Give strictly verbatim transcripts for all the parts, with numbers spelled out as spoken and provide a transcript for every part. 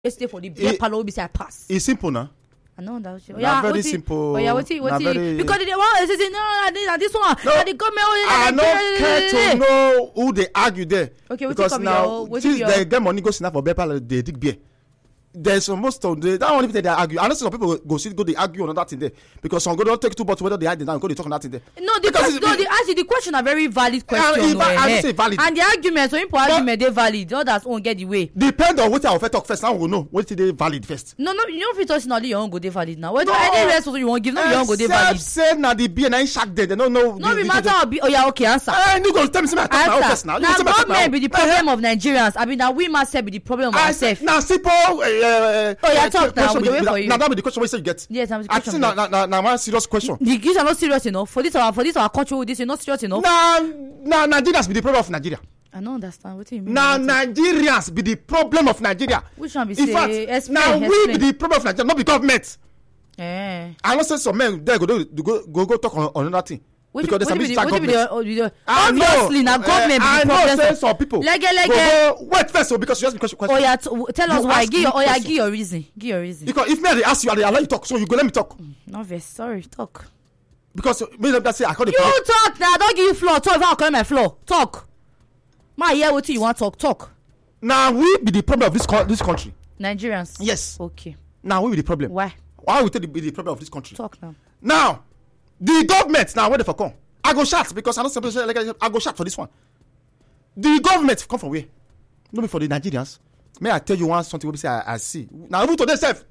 stay for the beer parlor be say I pass. It's simple now. I know that. Oh, yeah, very simple. Oh yeah, what it, what it, very... because they want say no, this one. No, the government. I don't care to know who they argue there. Okay, because now since they get money go sit for beer parlor, they dig beer. There's most of the that only people they argue. I know some people go see go they argue on that thing there because some go don't take two bottles whether they hide it down go they talk on that thing there. No, the question, no, the actually the question are very valid question. Uh, I say valid. And the argument, so important argument they valid. Others won't get the way. Depend on what I offer talk first. Now we know what they valid first. No, no, you don't fit us only your own go they valid now. What no. Any rest also you won't give no your own go they valid. Say now the beer na shack there. They don't know. No be matter of be. Oh yeah, okay, answer. Eh, you go tell me something I talk first now. Now government be the problem of Nigerians. I mean now we must say be the problem of ourselves. Now simple. Oh yeah, talk now. We wait for you. Now that be the question we say you get. Yes, I'm the question. I think now now one serious question. The kids are not serious enough for this our for this our country. This is not serious enough. Nah, nah, Nigerians be the problem of Nigeria. I don't understand what you mean. Now Nigerians be the problem of Nigeria. Which one be say? In fact, explain, now explain. We be the problem of Nigeria, not the government. Eh. I know say some men there go do, go go go talk on, on another thing. What because there's the, some government. The, obviously, now government uh, be the problem. I know say some people. Lege, lege. Go, go, wait first, so because you ask because question. Oh yeah, t- tell us why. Give your, oh yeah, give your reason. Give your reason. Because if me I ask you, I allow you talk, so you go let me talk. Mm, no vex, sorry, talk. Because me that say I call the. You talk, talk now. Don't give you floor. Talk if I call my floor. Talk. My hear what you want talk. Talk. Now we be the problem of this co- this country. Nigerians. Yes. Okay. Now we be the problem. Why? Why we take the, be the problem of this country? Talk now. Now, the government now where they for come? I go shout because I don't simply say like I go shout for this one. The government come from where? No be for the Nigerians. May I tell you one something we say I, I see. Now even today self,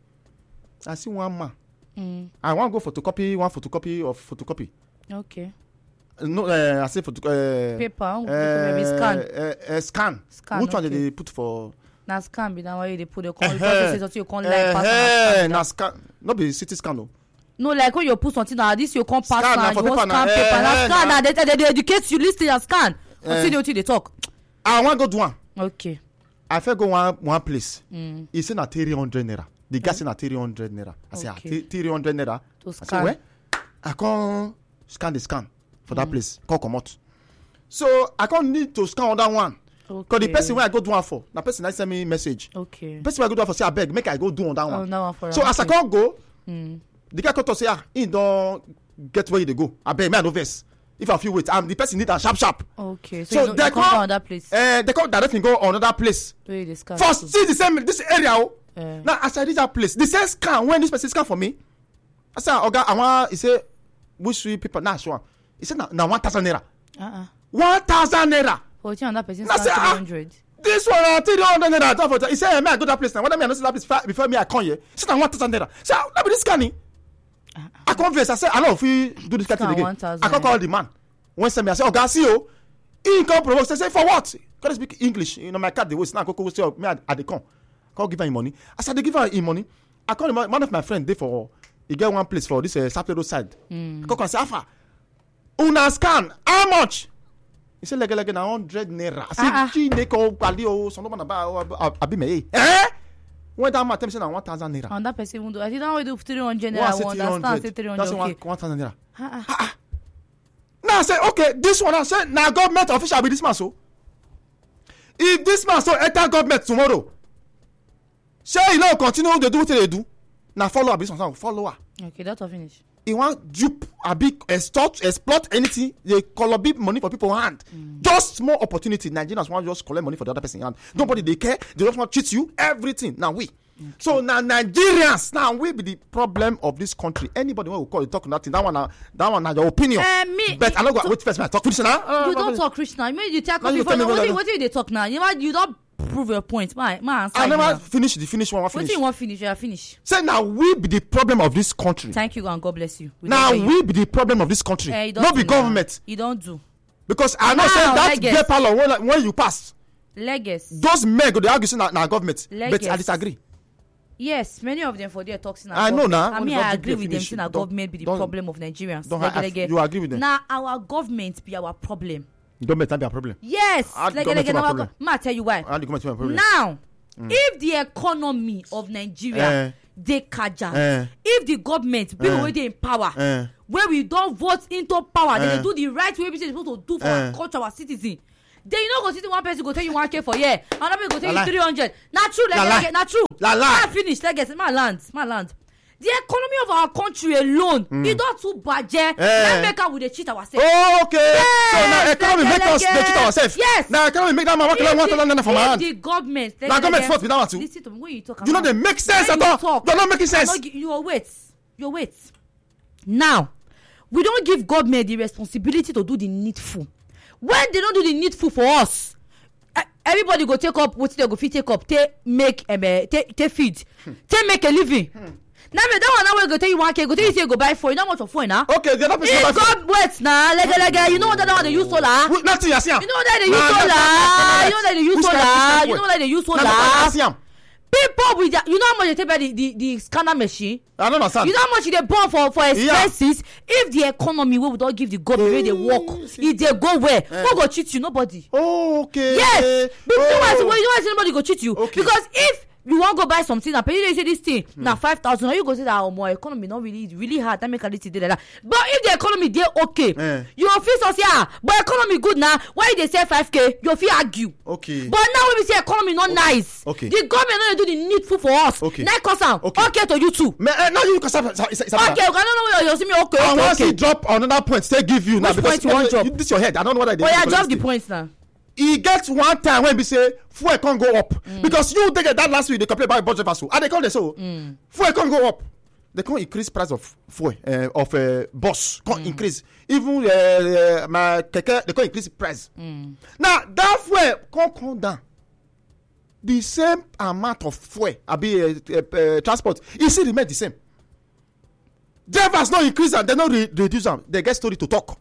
I see one man. Mm. I want to go photocopy one photocopy of photocopy. Okay. No, uh, I say photo. Uh, Paper. Uh, maybe scan. Uh, uh, scan. Scan. Which okay. one did they put for? Na scan be now why they put the Uh, con. You can't uh, like uh, na scan. No be C T scan no. No, like when you put something now, this you can't pass scan, and you want scan paper. Eh, Now eh, scan nah. and they, they, they educate you, listen and scan. Continue till they talk. I want go do one. Okay. I fẹ́ go one one place. Mm. He say na three hundred naira. The guy say na three hundred naira. I say Okay. ah three hundred naira. To I say scan. where? I come scan the scan for that place. Come comot. So I come need to scan another one. Okay. Because the person where I go do one for, na person that send me message. Okay. The person where I go do one for say abeg make I go do on that Oh, one. that one for So as I okay. come go, Mm. the guy come to say ah he don get where he dey go. Abeg me I no vex. If I feel wait, um, the person need a sharp sharp. Okay. So, So you, know, they you come come- to another place. Uh, they come directly go another place. Where they scan. For still the same this area. Oh. Eh. Now as I reach that place, the same scan when this person scan for me, I say oga I want he say which three people now sure. He say na na one thousand naira. Uh-uh. One thousand naira. For you another person Now scan say, three ah, hundred. This one na three hundred naira. Don't for he say hey, me I go that place now. When me I know see that place fa- before me I come here. He say na one thousand naira. Say ah, that be this scanning. Uh-uh. I come vex. I say I know if we do this kind of Scan thing one again. thousand. I come call the man. When send me I say oga see you. He come provoke say say for what? Can speak English? You know my card dey waste now. Go go say oh, me I, I dey come. Come give her him money. As I dey give her him money, I call him, one of my friend dey for he get one place for this uh, Sapele Road side. Mm. I come come say Alpha. Una scan how much? He say lege lege na hundred naira. I say Ah, ah. chi dey call pali o so no man ba abi me eh? When that man tell me say na one thousand naira. And that person even do. I think that way do three hundred One naira. say I three understand. Say hundred. three That's hundred. one Okay. one thousand naira. Uh-uh. Now I say okay, this one I say na government official be this man so. If this man so enter government tomorrow, say he no continue to do what they do, na follow abi something follow her. Okay, that's all finish. He want dupe abi extort exploit anything they collect money for people hand. Mm. Just small opportunity. Nigerians want just collect money for the other person hand. Mm. Nobody they care. They just want to cheat you. Everything now we. Okay. So now Nigerians now we be the problem of this country. Anybody who will call you talk nothing. That one now that one now your opinion. Uh, me, but I don't go wait first. I talk finish now. Uh, you don't talk Krishna. You mean you talk No, you before? tell me What what do I- what do they talk now? You know, you don't prove your point. My my answer. I you never now. finish the finish one. I What finish. do you want finish? You finish. Say now we be the problem of this country. Thank you and God bless you. We Now don't hear we you. be the problem of this country. Eh, you don't Not be do now. government. You don't do. Because I know Now, say that Leges. beer parlor when when you pass. Legacy. Those men go dey argue say na na government. But Leges. I disagree. Yes, many of them for their talks in our I know government. now. I When mean, you I don't agree do with them finish, saying our don't- government be the don't- problem of Nigerians. don't Lege, I- lege. you agree with them? Now our government be our problem. Government not be a problem. Yes. How the Lege, government lege, be our now our problem? go- Ma tell you why. How the government be a problem? Now, if the economy of Nigeria Eh. dey kaja, Eh. if the government people Eh. wey dey in power, Eh. where we don vote into power, they Eh. dey do the right way we say supposed to do for Eh. our culture, our citizen, then you know go see one person go tell you one k for here, another person go tell La you three hundred. Na true, like like na true. La la. I finish, like get my land, my land. The economy of our country alone, mm. it don't too budget. Let's make us with the cheat ourselves. Oh, okay. Yes, so now economy like, make like, us like, cheat ourselves. Yes. Now economy make that man work like one thousand naira for my hand. The government. Now like, government first, without two. Listen to me when you talk. You know they make sense at all. They're not making sense. Not, you wait. You wait. Now, we don't give government the responsibility to do the needful. When they don't do the needful for us, everybody go take up what they go fit take up. Take make um, take take feed. Hmm. Take make a living. Hmm. Now me that one now we go tell you one k go tell you say go buy phone. You know how much of phone now? Okay, the other person buy phone. God wait now, like like you know that one they use solar. Wait, nothing you see. You know that they use solar. You know that they use solar. You know that they use solar. People with that, you know how much they take by the, the, the scanner machine? I don't understand. You know how much they burn for, for expenses? Yeah. If the economy we would not give the government where they work, if they go where? Yeah. Who go cheat you? Nobody. Oh, okay. Yes. But oh. you know why, you know why nobody go cheat you? Okay. Because if you want to go buy something and pay you say this thing hmm. now five thousand, you go say that oh my economy not really really hard. That make a little like that. But if the economy they okay, yeah. you feel so yeah. But economy good now. Why they say five k? You feel argue. Okay. But now when we say economy not okay. nice, okay. the government not do the needful for us. Okay. Now cause am okay. okay to you too. Me, uh, no you cause am. Okay, okay. I don't know you see me okay. I okay, want okay. to drop another point. They give you Which now because point you want drop? This your head. I don't know what I did. Oh yeah, drop the points now. E get one time when we say fuel can't go up mm. because you take that last week they complain about budget vessel and they call they so mm. fuel can't go up. They can't increase price of fuel uh, of uh, bus can't mm. increase even uh, uh, my keke they can't increase price. Mm. Now that fuel can't come down. The same amount of fuel abi uh, uh, uh, transport it still remain the same. Drivers no increase and they no re- reduce them. They get story to talk.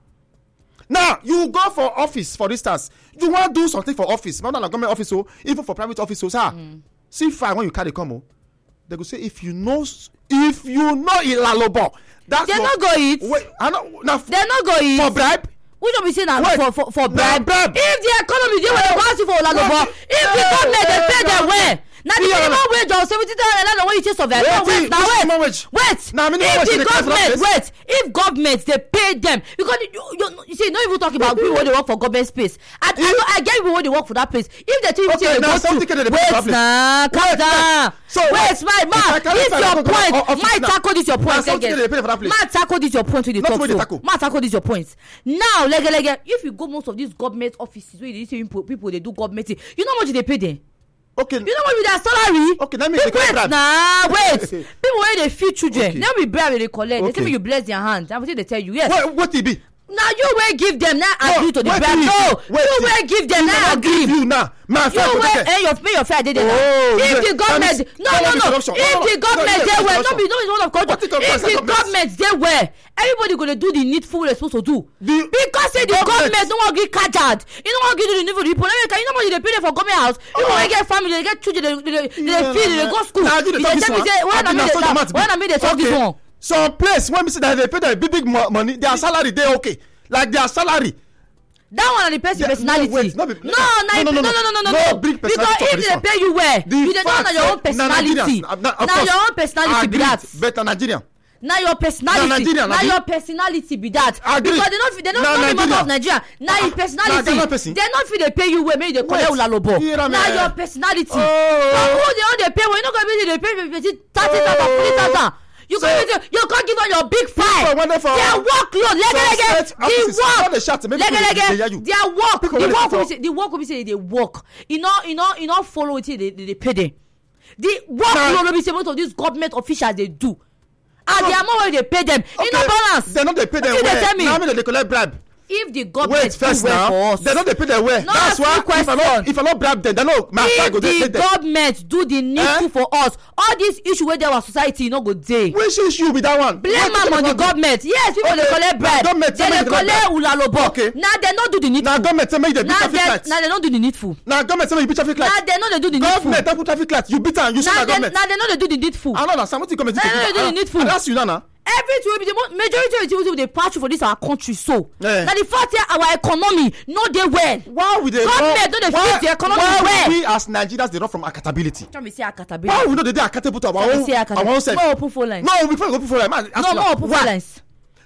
Now you go for office for instance you wan do something for office not na government office o even for private office o sir mm. see fine when you carry come o they go say if you know if you know ilalobo that's they no go eat wait I no na they no go eat for bribe we no be say na for for for bribe bribe if the economy dey well go ask you for ilalobo if the government dey pay them well na the minimum wage of seventy thousand naira when you take survey no wait na wait wait if the government wait if government dey pay them because you you, you see no even talk about people wey dey work for government space i i know i get people wey dey work for that place if they tell you say they go through wait na calm down wait my man if your point my tackle this your point again my tackle this your point wey dey talk so my tackle this your point now lege lege if you go most of these government offices wey dey say people dey do government thing you know how much you dey pay them. Okay. You know what with their salary? Okay, let me take wait, nah, wait. People wey dey feed children, okay. They be bribe wey dey collect. Okay. They say make you bless their hand. That's what they tell you. Yes. What what it be? Now you wey give them now no, agree to the bribe. No, wait, you wey give them now agree. You now, my you wey eh your pay your fair dey there. Oh, if the government no no no, if the government dey well, no be no be one of culture. If the government dey well, everybody go dey do the needful wey they supposed to do. Because say the government no wan gree cajard, you no wan gree do the needful. You know how much they pay them for government house. People wey get family, they get children, they they they feed, they go school. They tell me say when I mean they when I mean they solve this one. Some place when we say that they pay them big big money, their salary dey okay. Like their salary. That one on the person personality. No, wait, no, be, no, no, no, no, no, no, no, no, no. Big because if they pay you well, the you don't know your own personality. Now your own personality be that. Better Nigerian. Now your personality. Now your personality be that. Because they don't they don't know the matter of Nigeria. Now your personality. They not feel they pay you well, maybe they collect ulalobo. Now your personality. Now who they all they pay? We're not gonna be they pay thirty thousand, forty thousand. You so, can you can't give on your big five. Their workload, leg leg, the work, leg leg, their work, the work will be say, the work will be say they work. You know, you know, you know, follow it. They they, they pay them. The workload will be say most of these government officials they do, and the amount where they pay them, you know, balance. They not they pay them well. Now they collect bribe. If the government wait first do well now for us, they don't they pay their way. No, that's why if I not if I not bribe them, they know my if go the they government do the needful eh? for us, all this issue where there was society you no go dey. Which issue be that one? Blame am on the government. Yes, people okay. Dey collect bribe. They dey collect ulalobo. Okay. Now they not do the needful. Now government say make they beat traffic lights. Now they not do the needful. Now government say make you beat traffic lights. Now they not they do the needful. Government don't put traffic lights. You beat am. You say na government. Now they not they do the needful. I don't understand what the government do. They do the needful. That's you now. Everything will be the majority of the people they pass for this our country so yeah. Now the fact that our economy no dey well. Why we dey government no dey fix the economy why well. We as Nigerians dey run from accountability. Tell me say accountability. Why we no dey dey accountable to our own our own self. No open phone lines. No, before we go open phone lines. No, no open phone lines.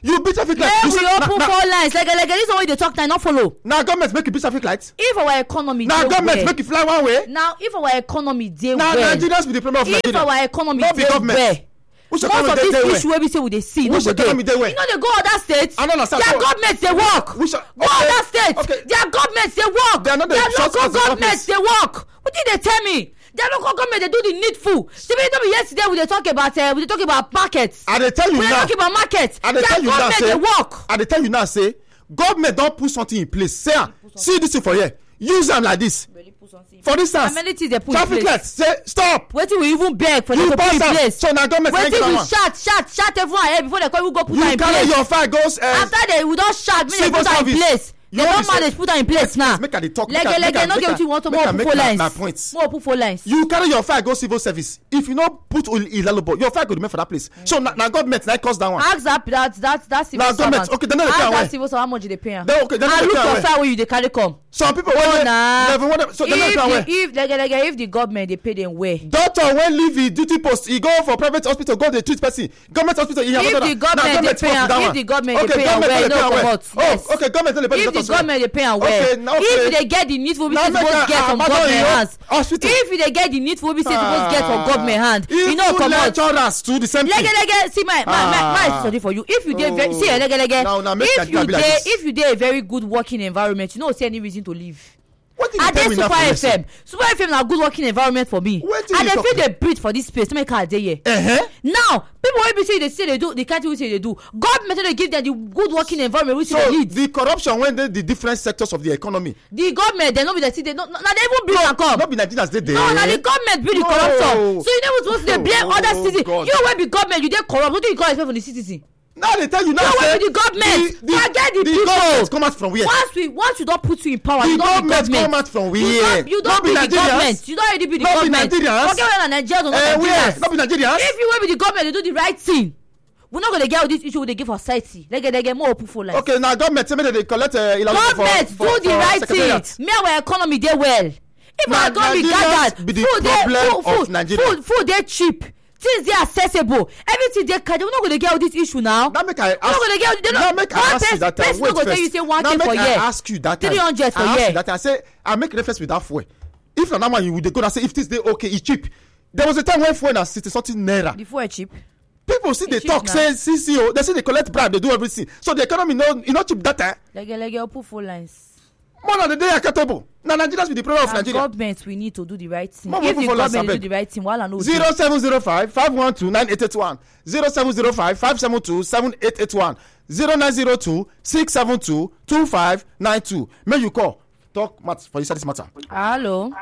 You beat traffic light. Then we open four lines. Like like this one they talk time not follow. Now government make you beat traffic lights. If our economy now government make you fly one way. Now if our economy dey well. Now Nigerians be the problem of Nigeria. If our economy dey well. Most of this issue wey be say we dey see. Which economy dey well? You know they go other states. I don't understand. Their government dey work. Which, okay. Go other states. Okay. Their government dey work. They are not the Their local government dey work. What did they tell me? Their local government they do the needful. See me tell me yesterday we dey talk about uh, we dey talk about markets. I dey tell you we now. We dey talk about markets. I dey tell you now say. Their government dey work. I dey tell you now say government don put something in place. Say see this thing for here. Use am like this. For instance, traffic lights say stop. Wetin we even beg for them to put in place? So na government make that one. Wetin we shout shout shout everyone here before they come even go put am in place. You carry your file goes. Uh, After they we don shout make they put am in place. They don manage put am in place now. Make I dey talk. Lege lege no get wetin you want to more open four lines. More open four lines. You carry your file go civil service. If you no put Ilalobo, your file go remain for that place. So na government na cause that one. Ask that that that that civil servant. Na government. Okay, then no dey pay am well. Ask that civil servant how much you dey pay am. Okay, then no dey pay am well. And look your file wey you dey carry come. Some people wey never want so they no pay am well. If lege lege if the government dey pay them well. Doctor wey leave his duty post, he go for private hospital go dey treat person. Government hospital he have if the government dey pay am if the government dey pay am well no comot. Oh, okay, government no dey pay the doctor. If the government dey pay am well. Okay, now okay. If they get the needful we suppose get from government hands. If they get the needful we suppose get from government hand. You know come out. Lecturers to the same thing. Lege lege see my my my my study for you. If you dey very see lege lege. If you dey if you dey a very good working environment, you no see any reason to leave. I dey Super F M. Super F M na good working environment for me. I dey feel dey breathe for this space to make I dey here. Uh-huh. Now, people wey be say they say they do, the kind wey say they do. Government dey give them the good working environment which they need. So the corruption when dey the different sectors of the economy. The government they no be the see they no na they even bring am come. No be Nigerians dey there. No, na the government bring the corruption. So you never supposed to dey blame other citizens. You wey be government you dey corrupt. What do you call expect for the citizen? Now they tell you now. You say the government. The, the, forget the, the people. Government come out from where? Once we once you don't put you in power, the you don't government be government. come out from where? You don't, you don't be, be the government. You don't already be the not government. Be Nigerians. Forget whether Nigerians or not uh, Nigerians. Not be Nigerians. If you will be the government, they do the right thing. We're not gonna get all this issue with the give for society. They get they get more open for life. Okay, now government tell me they collect uh, government for, for, do the right thing. Me our economy dey well. If now, our economy gathered, be the food problem food, of Nigeria. Food food dey cheap. Things dey accessible. Everything dey carry. We're not gonna get all this issue now. Now make I ask. We're not gonna get. They now not, make I ask you that. Wait first. Go tell you say one thing for year. Now make I ask you that. Three hundred for year. I ask you that. I say I make reference with that fuel. If na man you would go and say if this dey okay, it's cheap. There was a time when fuel na sixty something naira. The fuel cheap. People see they talk say C C O they say they collect bribe they do everything so the economy no e no cheap that time. Lege lege open four lines. More than the day accountable. Now Nigerians be the problem of Nigeria. Government we need to do the right thing. More if the government do do the right thing, while I know. Zero seven zero five five one two nine eight eight one zero seven zero five five seven two seven eight eight one zero nine zero two six seven two two five nine two. May you call talk matter for you this matter. Hello.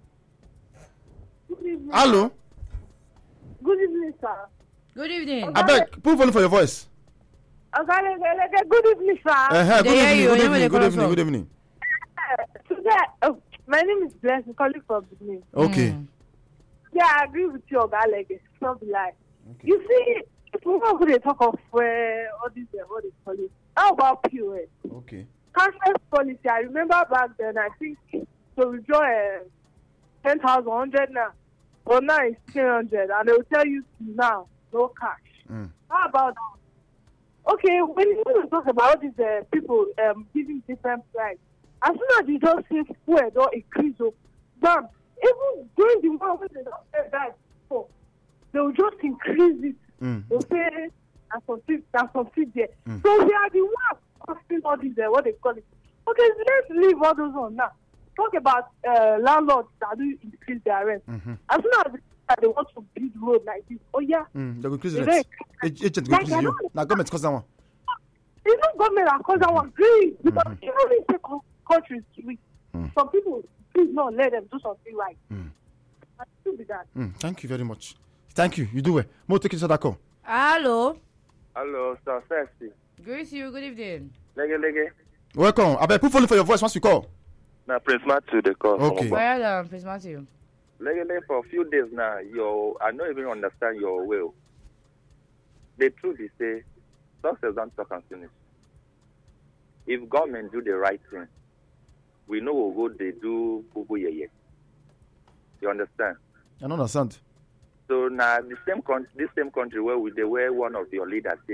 Hello. Good evening, sir. Good evening. I beg, put volume for your voice. Okay, good evening, sir. Uh-huh. Good, evening, good evening, good evening, good evening. Today, oh, my name is Bless, I'm calling from Benin. Okay. Mm. Yeah, I agree with you, Oga. It's not lie. Okay. You see, if we want to talk of uh, all this, uh, what they call it, how about P O S? Okay. Cashless policy, I remember back then, I think, to withdraw uh, ten thousand one hundred now, but now it's three hundred, and they will tell you now, no cash. Mm. How about that? Okay, when you talk about these uh, people um, giving different price, as soon as you just see fuel don't increase, so bam, even during the one when they don't pay that before, they will just increase it. Mm. They'll say that's some feed, that's some feed there. Mm. So we are the ones costing all these, uh, what they call it. Okay, let's leave all those on now. Talk about uh, landlords that do increase their rent. Mm-hmm. As soon as they want to build road like this, oh yeah, mm, they will increase the rent. Agent will increase you. Now government cause that one. It's not government that cause that one. Please, because mm-hmm. you know these countries weak. Mm. Some people, please not let them do something right. Mm. I should be that. Mm. Thank you very much. Thank you. You do well. More take you to that call. Hello. Hello, sir. Thirsty. Greet you. Good evening. Lege lege. Welcome. I better put phone for your voice once you call. Now, Prince Matthew, the call. Okay. Well done, Prince Matthew. Lege lege, for a few days now, your I don't even understand your will. The truth is, say, success don't talk and finish. If government do the right thing, we know we'll go they do Ubu Yeye. You understand? I don't understand. So now the same country, this same country where we they were one of your leaders say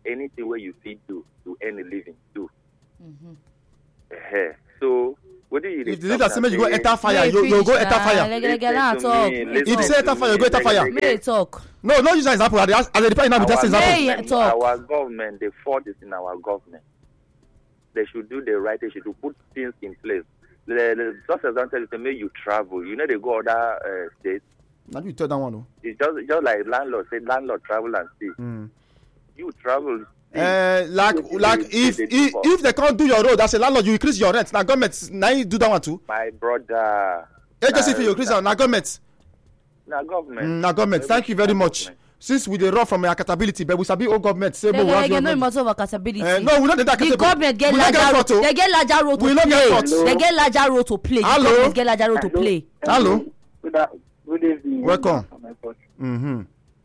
anything where you feed do to earn a living do. Mhm. Uh-huh. So what do you? If the leader say make you go enter fire, you you go enter fire. If you say enter fire, you go enter fire. May talk. No, no use an example. As a reply now, just example. May talk. Our government, the fault is in our government. They should do the right. They should put things in place. The, the just example is to make you travel. You know they go other uh, states. Now you tell that one. No? It's just just like landlord say landlord travel and see. Mm. You travel. Uh, like like if if if they can't do your road as a landlord, you increase your rent. Now government now you do that one too. My brother. Agency for you increase now government. Now government. Mm, now government. Thank you very much. Government. Since we dey run from accountability, but we sabi all government say they, we have no matter of accountability. Uh, no, we not that the government get larger road. They get larger road to we play. They get larger road to play. Hello. The government get larger road to play. Hello. Good, good evening. Welcome. Mhm.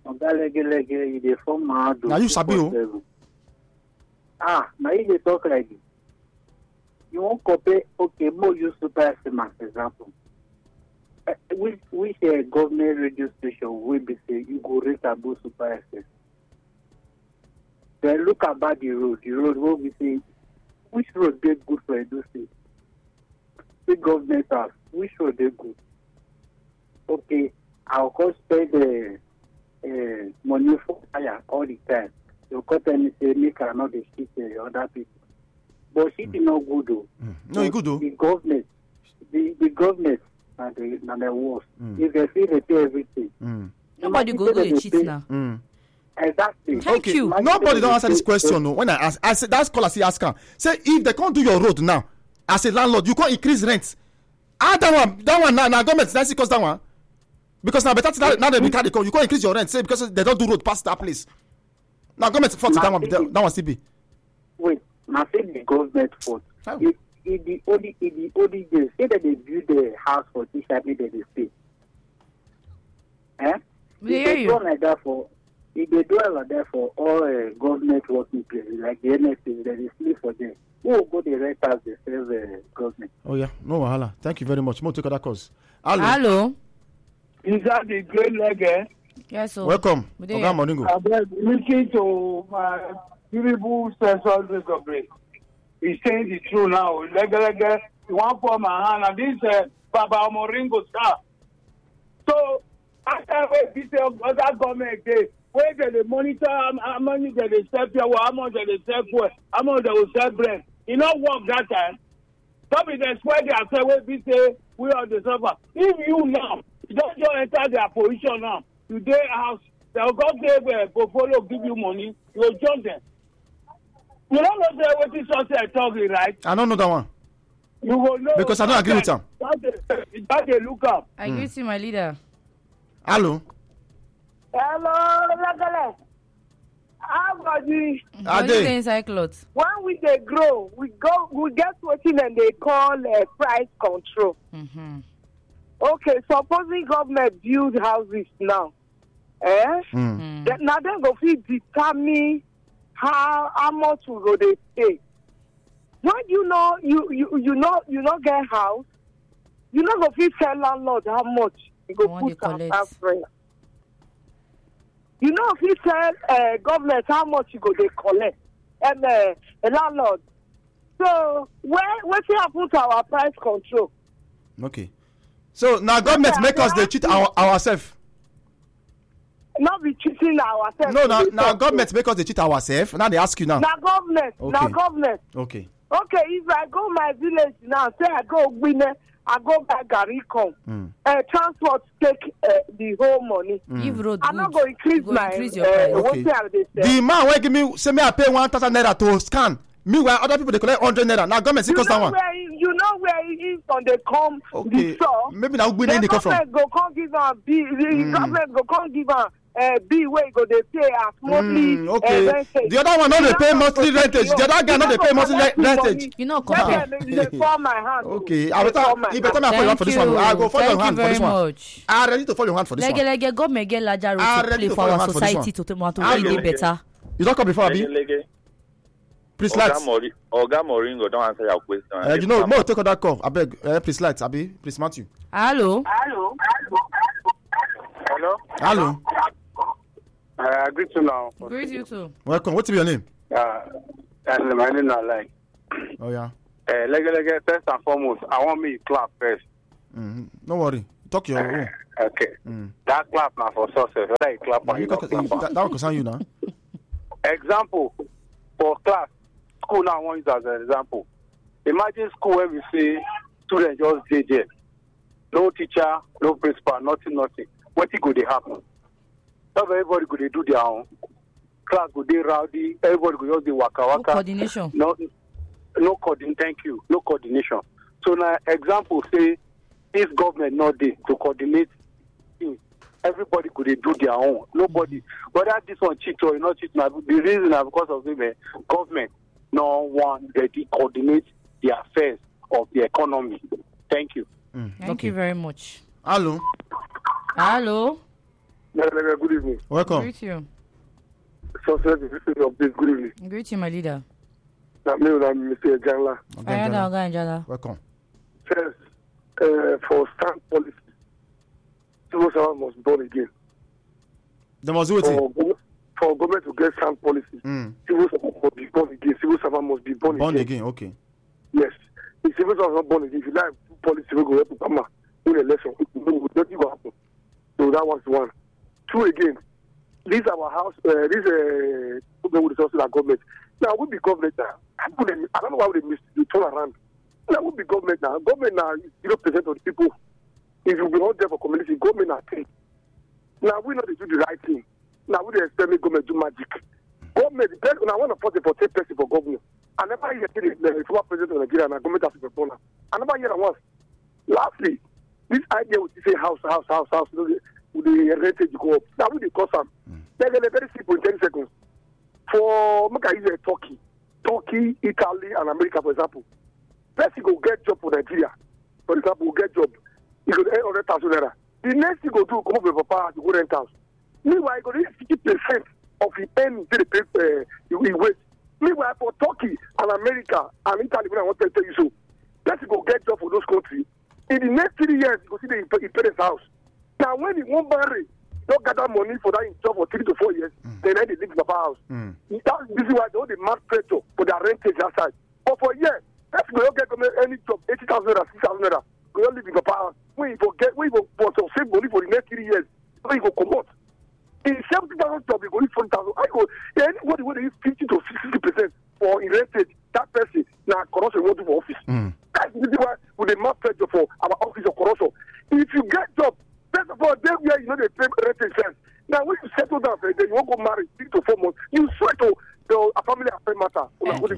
Now you sabi o. Ah, now you dey talk like this. You won't compare, okay, more use Super F M as example. Uh, which which uh, government radio station will be say you go rate about Super F M? Then look about the road. The road will be say which road they good for Edo State? The government house, which road they good? Okay, I'll cost pay the uh, money for fire all the time. You cut and say make I not the shit uh, other people. But shit is not good though. Mm. No, it's good though. The government, the, the government are the, are the worst. Mm. If they feel they pay everything. Mm. Nobody go do the cheat now. Mm. Exactly. Thank okay. you. Nobody don't answer this question. No. When I ask, I said that's caller. See, ask her. Say if they can't do your road now, as a landlord, you can't increase rent. Ah, that one, that one now, now government nice because that one. Because now better now, now they be carry you can't increase your rent. Say because they don't do road past that place. Now government fault that one, that, that one still be. Wait, now say the government fault. Oh. If, if the only if the only days say that they build the house for teacher, maybe they stay. Eh? We if hear they you. do like that for if they do like that for all uh, government working places like the N S A, that is free for them. Who will go the rent as the same uh, government? Oh yeah, no wahala. Thank you very much. More take other calls. Hello. Hello. Is that the great leg, eh? Yes, sir. Welcome. We dey Oga Moningo. I've been listening to my beautiful sensor break. He's saying the truth now. Leg, leg, leg. You want for my hand, and this uh, Baba Moringo star. So, after we see other government, they where they monitor how many they sell here, how much they sell for, how much they will sell bread. You know work that time. Some of them swear they are saying we say we are the suffer. If you now don't just enter their position now, you dey house, they'll go give uh, go follow give you money, you will jump them. You don't know say what this social talking, right? I don't know that one. You will know Because I don't agree with him. That they look up. I agree with my leader. Hello. Hello, Lagale. How about you? Are Are they? they inside clothes? When we they grow, we go, we get something and they call uh, price control. Mm-hmm. Okay, supposing government build houses now, eh? Mm. Mm. Then, now they go fit determine how how much we go they pay. When you know you you you know you not get house, you not go fit tell landlord how much you go When they put on collect. tax rent. You know if you tell uh, government how much you go they collect and uh, a landlord. So where what happen to our price control? Okay. So now government Okay, make us I they cheat our ourselves. Not be cheating ourselves. No, now to now be government make us they cheat ourselves. Now they ask you now. Now government, now Okay. government. Okay. Okay, if I go my village now, say I go win, I go buy Gary come. Mm. Uh, transport take uh, the whole money. If road I'm good, not going to increase you go my increase your uh, price. what Okay. say I dey say. The man wey give me say me I pay one thousand naira to scan. Meanwhile other people they collect hundred naira. Now government see You cost that know one. where he- you know where he is when they come Okay. the store. Maybe now we The need to come from. government go come give am B. The Mm. government go come give am uh, B wey go dey pay as monthly Mm, uh, okay. rentage. The other one no You dey know pay how monthly to take rentage. it The other guy You no know dey go pay monthly collect re- the rentage. money. You know, Make compare. dem dey fall my hand. Okay. Dey I better fall my you better hand. me I fall your hand for this one. I go fall your Thank you hand for very this one. much. I ready to fall your hand for this Lege one. lege government get larger road I to ready play to for follow our hand for this society one. to to to Hello. make it better. You don't come before Abi? Lege, Please Oga lights. Mori- Oga Moringo don't answer your question. Uh, you know, more take that call. I beg. Uh, please lights. Abi, please Matthew. Hello. Hello. Hello? Hello. I agree to now. Agree with you too. Welcome. What's your name? Uh, and my name is like. Oh yeah. Uh, leg, leg, first and foremost, I want me to clap first. Mm-hmm. Don't worry. Talk your own. Okay. Mm. That clap now for success. Whether you clap or you Talk, not clap. that, that will concern you now. Example for class, school now I want use as an example. Imagine school where we say students just stay there. No teacher, no principal, nothing, nothing. What is going to happen? Not everybody going to do their own. Class go dey rowdy, everybody go just dey waka waka. No coordination. No, no coordination. Thank you. No coordination. So now, example say, this government not there to coordinate things. Everybody could do their own. Nobody, whether this one cheat or not cheat, now the reason is because of the government. No one that coordinate the affairs of the economy. Thank you. Mm. Thank Okay. you very much. Hello. Hello. Good evening. Welcome. Greet you. Success is of this. Good evening. Greet you, my leader. That means I'm Mister Janla. Okay, Ayada Jala. Oga Njala. Welcome. First, uh, for stand policy, civil servant must be born again. They must do it. For, go- for government to get sound policy, Mm. civil servant must be born again. Civil servant must be born, Born again. again. Okay. Yes. If civil servant is not born again, if you like policy, we go help Obama win election. Nothing will happen. So that was one. Two again. This our house. Uh, this uh, government resources our government. Now we be government now. I don't know I don't know why they miss you turn around. Now we be government now. Government now is zero percent of the people. If you be not there for community, government now take. Now we know they do the right thing. Now we dey expect me government do magic. Government, the best, now I want to put it for take person for governor. I never hear the, the former president of Nigeria and the government has to perform. I never hear that once. Lastly, this idea with say house, house, house, house, you know, the, with the rentage go up. Now we dey cause am. They're very simple in ten seconds. For make I use a Turkey, Turkey, Italy, and America, for example. Person go get job for Nigeria. For example, get job. He go earn hundred thousand naira. The next thing go do come up with a power to go rent house. Meanwhile, he go get fifty percent of his earnings to the pay uh, he wait. Meanwhile, for Turkey and America and Italy, when I want to tell you so, person go get job for those countries. In the next three years, you go see the his parents' house. Now, when he won't marry, don't gather money for that job for three to four years, mm. then they live in the house. Mm. That's this is why they don't demand pressure for their rentage outside. But for a year, let's go get any job, eighty thousand naira, six thousand naira. We don't live in the house. When you forget, when you go for save money for the next three years, when you go come out. In seventy thousand job, you go need forty thousand. I go, anybody will use fifty to sixty percent for in rentage, that person, now corruption won't do for office. Mm. That's the reason why we demand pressure for our office of corruption. If you get job, first of all, then where you know they pay rentage first. Now when you settle down, then you won't go marry three to four months. You swear to the a family affair matter.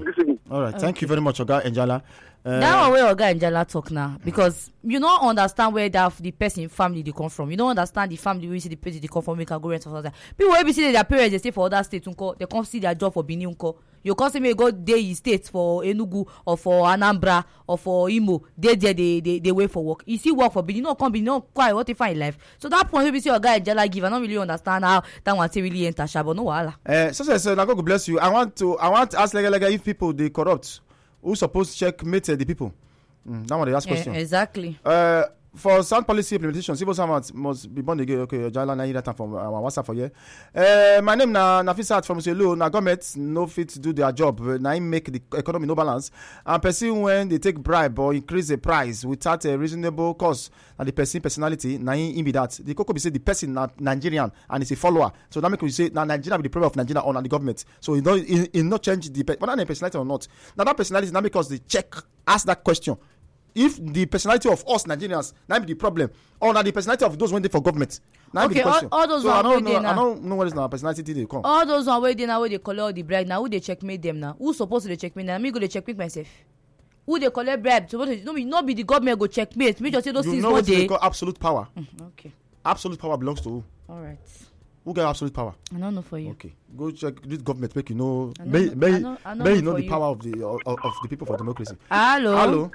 All right, thank you very much, Oga Njala. Uh, that one where Oga Njala talk now, because you don't understand where that the person family they come from. You don't understand the family where you see the person they come from. We can go rent or something. People will be see their parents they stay for other states. They come see their job for Benin. You can't say me go day states for Enugu or for Anambra or for Imo. They they they they, they wait for work. You see work for Benin. No come Benin. No quite what they find life. So that point we see Oga Njala give. I don't really understand how that one say really enter sha, but no wala. Uh, so so now God bless you. I want to I want to ask like, like if people they corrupt. Who supposed to checkmate uh, the people? Mm, that one the last question. Yeah, exactly. Uh, for sound policy implementation, civil servants must be born again. Okay, Jala, na that time from our WhatsApp for you. Uh, my name na Nafisat from Selu. Na government no fit to do their job. Na im make the economy no balance. And person when they take bribe or increase the price without a reasonable cost, and the person personality, na im be that. The Koko be say the person na Nigerian and is a follower. So that make you say na Nigeria be the problem of Nigeria or na the government. So it not it, it not change the whether na personality or not. Now that personality is not because they check ask that question. If the personality of us Nigerians now be the problem, or now the personality of those when they for government, now okay, be the question. all, all those so I don't know. I don't know what is now personality they come. All those one where they now where they collect the bribe now who they checkmate them now? Who supposed to checkmate them? Me go they checkmate myself. Who they collect bribe? Supposed to no be not be the government go checkmate. Me just say those you things know what what they they call absolute power. Mm, okay. Absolute power belongs to who? All right. Who get absolute power? I don't know for you. Okay, go check this government. Make you know. I know- May, I may, know- I know may you for know the you. power of the of, of the people for democracy. Hello. Hello.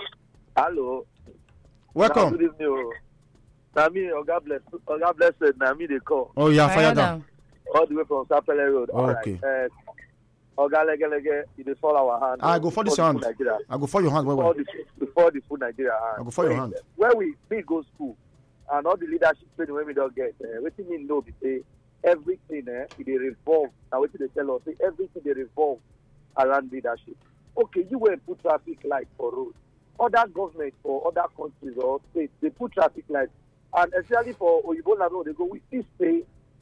Hello. Welcome. Now, good evening. oh. Na me, Oga bless, Oga blessed. Na me they call Oh yeah, Fire fire down. down. all the way from Sapele Road. Oh, All right. okay. Uh, Oga lege lege, you dey fall our hand. I go for this before hand. the full Nigeria. I go for your hand. Well, Before well. the before the full Nigeria hand. I go for your Where- hand. Where we me go school and all the leadership training when we don't get, uh, wetin me know be say everything eh, it dey revolve. Now what they tell us, say everything they revolve around leadership. Okay, you went put traffic light for road. Other governments or other countries or states, they put traffic lights. And especially for Oyibo Road, they go, we still stay